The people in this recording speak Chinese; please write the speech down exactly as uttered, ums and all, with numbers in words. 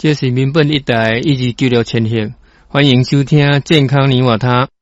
这是民本一台一二九六千赫，欢迎收听健康你我他。